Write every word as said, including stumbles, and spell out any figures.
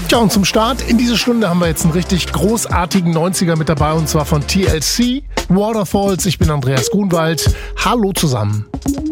Ja, und zum Start in diese Stunde haben wir jetzt einen richtig großartigen neunziger mit dabei, und zwar von T L C, Waterfalls. Ich bin Andreas Grunwald. Hallo zusammen.